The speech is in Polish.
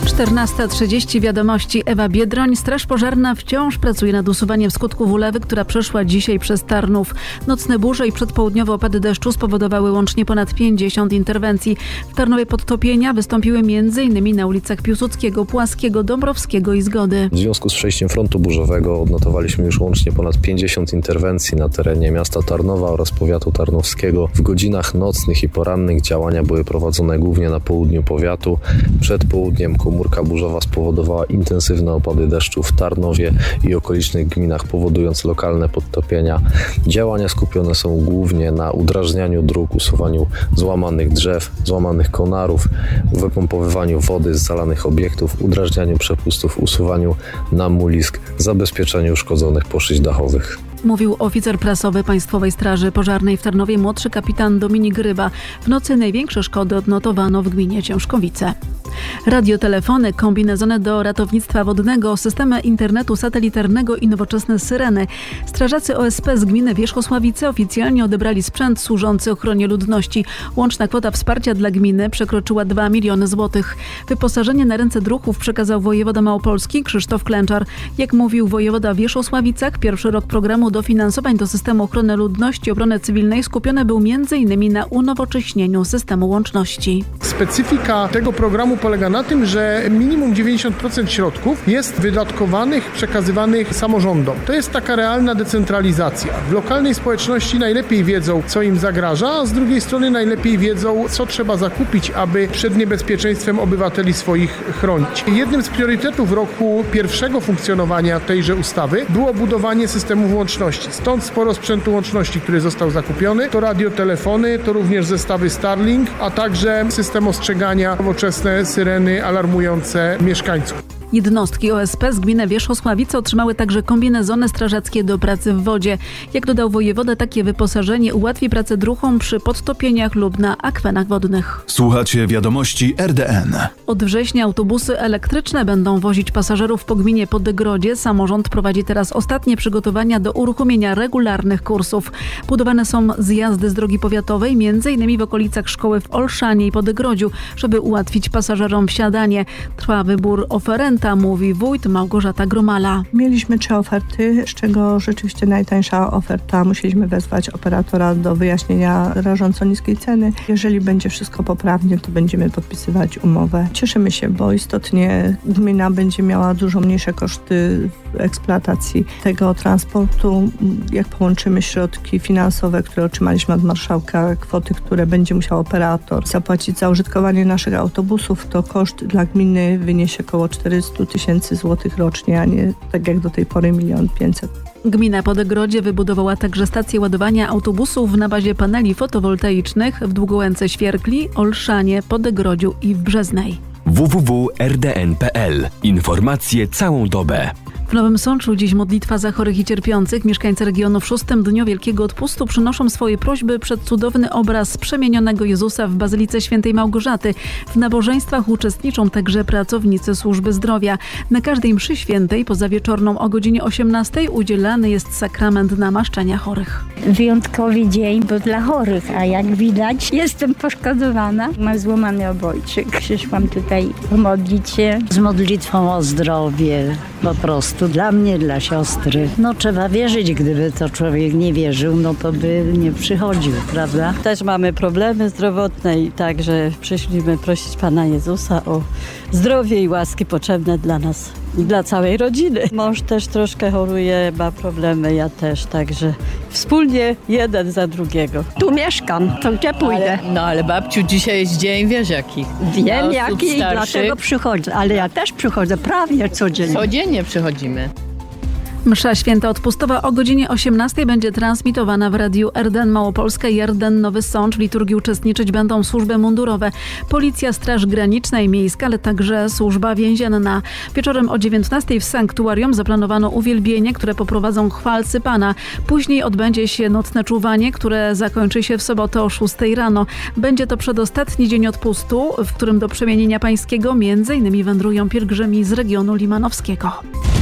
14:30 wiadomości. Ewa Biedroń. Straż Pożarna wciąż pracuje nad usuwaniem skutków ulewy, która przeszła dzisiaj przez Tarnów. Nocne burze i przedpołudniowe opady deszczu spowodowały łącznie ponad 50 interwencji. W Tarnowie podtopienia wystąpiły m.in. na ulicach Piłsudskiego, Płaskiego, Dąbrowskiego i Zgody. W związku z przejściem frontu burzowego odnotowaliśmy już łącznie ponad 50 interwencji na terenie miasta Tarnowa oraz powiatu tarnowskiego. W godzinach nocnych i porannych działania były prowadzone głównie na południu powiatu. Przed południem komórka burzowa spowodowała intensywne opady deszczu w Tarnowie i okolicznych gminach, powodując lokalne podtopienia. Działania skupione są głównie na udrażnianiu dróg, usuwaniu złamanych drzew, złamanych konarów, wypompowywaniu wody z zalanych obiektów, udrażnianiu przepustów, usuwaniu namulisk, zabezpieczeniu uszkodzonych poszyć dachowych. Mówił oficer prasowy Państwowej Straży Pożarnej w Tarnowie, młodszy kapitan Dominik Ryba. W nocy największe szkody odnotowano w gminie Ciężkowice. Radiotelefony, kombinezony do ratownictwa wodnego, systemy internetu satelitarnego i nowoczesne syreny. Strażacy OSP z gminy Wierzchosławice oficjalnie odebrali sprzęt służący ochronie ludności. Łączna kwota wsparcia dla gminy przekroczyła 2 miliony złotych. Wyposażenie na ręce druhów przekazał wojewoda małopolski Krzysztof Klęczar. Jak mówił wojewoda w Wierzchosławicach, pierwszy rok programu dofinansowań do systemu ochrony ludności i obrony cywilnej skupiony był m.in. na unowocześnieniu systemu łączności. Specyfika tego programu polega na tym, że minimum 90% środków jest wydatkowanych, przekazywanych samorządom. To jest taka realna decentralizacja. W lokalnej społeczności najlepiej wiedzą, co im zagraża, a z drugiej strony najlepiej wiedzą, co trzeba zakupić, aby przed niebezpieczeństwem obywateli swoich chronić. Jednym z priorytetów roku pierwszego funkcjonowania tejże ustawy było budowanie systemów łączności. Stąd sporo sprzętu łączności, który został zakupiony. To radiotelefony, to również zestawy Starlink, a także system ostrzegania, nowoczesne syreny alarmujące mieszkańców. Jednostki OSP z gminy Wierzchosławice otrzymały także kombinezony strażackie do pracy w wodzie. Jak dodał wojewoda, takie wyposażenie ułatwi pracę druhom przy podtopieniach lub na akwenach wodnych. Słuchacie wiadomości RDN. Od września autobusy elektryczne będą wozić pasażerów po gminie Podegrodzie. Samorząd prowadzi teraz ostatnie przygotowania do uruchomienia regularnych kursów. Budowane są zjazdy z drogi powiatowej, m.in. w okolicach szkoły w Olszanie i Podegrodziu, żeby ułatwić pasażerom wsiadanie. Trwa wybór oferenta, mówi wójt Małgorzata Gromala. Mieliśmy 3 oferty, z czego rzeczywiście najtańsza oferta. Musieliśmy wezwać operatora do wyjaśnienia rażąco niskiej ceny. Jeżeli będzie wszystko poprawnie, to będziemy podpisywać umowę. Cieszymy się, bo istotnie gmina będzie miała dużo mniejsze koszty eksploatacji tego transportu. Jak połączymy środki finansowe, które otrzymaliśmy od marszałka, kwoty, które będzie musiał operator zapłacić za użytkowanie naszych autobusów, to koszt dla gminy wyniesie około 400 000 złotych rocznie, a nie tak jak do tej pory 1 500 000. Gmina Podegrodzie wybudowała także stację ładowania autobusów na bazie paneli fotowoltaicznych w Długołęce Świerkli, Olszanie, Podegrodziu i w Brzeznej. www.rdn.pl. Informacje całą dobę. W Nowym Sączu dziś modlitwa za chorych i cierpiących. Mieszkańcy regionu w 6. dniu Wielkiego Odpustu przynoszą swoje prośby przed cudowny obraz przemienionego Jezusa w Bazylice Świętej Małgorzaty. W nabożeństwach uczestniczą także pracownicy służby zdrowia. Na każdej mszy świętej poza wieczorną o godzinie 18 udzielany jest sakrament namaszczenia chorych. Wyjątkowy dzień, bo dla chorych, a jak widać jestem poszkodowana. Mam złamany obojczyk. Przyszłam tutaj pomodlić się z modlitwą o zdrowie, po prostu dla mnie, dla siostry. No trzeba wierzyć, gdyby to człowiek nie wierzył, no to by nie przychodził, prawda? Też mamy problemy zdrowotne i także przyszliśmy prosić Pana Jezusa o zdrowie i łaski potrzebne dla nas i dla całej rodziny. Mąż też troszkę choruje, ma problemy, ja też, także wspólnie jeden za drugiego. Tu mieszkam, to gdzie pójdę? Ale babciu, dzisiaj jest dzień, wiesz jaki? Wiem jaki i dlatego przychodzę, ale ja też przychodzę prawie codziennie. Codziennie przychodzimy. Msza święta odpustowa o godzinie 18 będzie transmitowana w radiu RDN Małopolska i RDN Nowy Sącz. W liturgii uczestniczyć będą służby mundurowe, Policja, Straż Graniczna i Miejska, ale także służba więzienna. Wieczorem o 19 w sanktuarium zaplanowano uwielbienie, które poprowadzą chwalcy Pana. Później odbędzie się nocne czuwanie, które zakończy się w sobotę o 6 rano. Będzie to przedostatni dzień odpustu, w którym do przemienienia pańskiego m.in. wędrują pielgrzymi z regionu limanowskiego.